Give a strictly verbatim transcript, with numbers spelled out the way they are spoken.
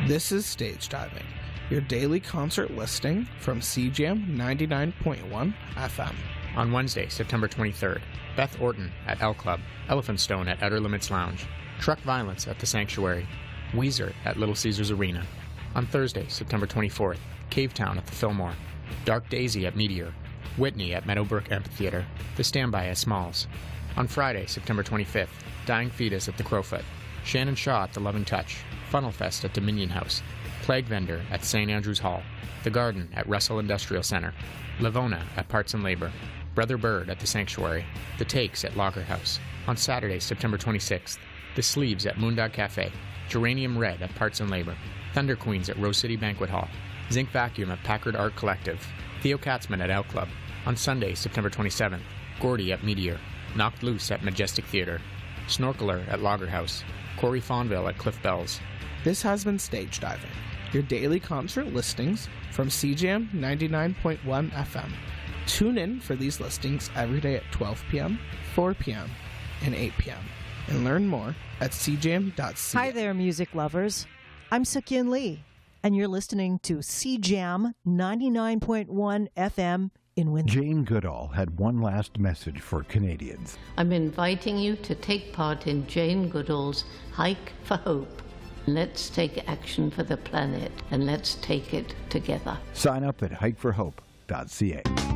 This is Stage Diving, your daily concert listing from C J A M ninety-nine point one F M. On Wednesday, September twenty-third, Beth Orton at L Club, Elephant Stone at Outer Limits Lounge, Truck Violence at The Sanctuary, Weezer at Little Caesars Arena. On Thursday, September twenty-fourth, Cavetown at the Fillmore, Dark Daisy at Meteor, Whitney at Meadowbrook Amphitheater, The Standby at Smalls. On Friday, September twenty-fifth, Dying Fetus at the Crowfoot, Shannon Shaw at the Loving Touch, Funnel Fest at Dominion House, Plague Vendor at Saint Andrews Hall, The Garden at Russell Industrial Center, Livona at Parts and Labor, Brother Bird at The Sanctuary, The Takes at Lager House. On Saturday, September twenty-sixth, The Sleeves at Moondog Cafe, Geranium Red at Parts and Labor, Thunder Queens at Rose City Banquet Hall, Zinc Vacuum at Packard Art Collective, Theo Katzman at L Club. On Sunday, September twenty-seventh, Gordy at Meteor, Knocked Loose at Majestic Theater, Snorkeler at Lager House, Corey Fonville at Cliff Bells. This has been Stage Diving, your daily concert listings from C J A M ninety-nine point one F M. Tune in for these listings every day at twelve p.m., four p.m., and eight p.m. and learn more at c j m dot c a. Hi there, music lovers. I'm Sukyin Lee, and you're listening to C J A M ninety-nine point one F M in Windsor. Jane Goodall had one last message for Canadians. I'm inviting you to take part in Jane Goodall's Hike for Hope. Let's take action for the planet, and let's take it together. Sign up at hike for hope dot c a.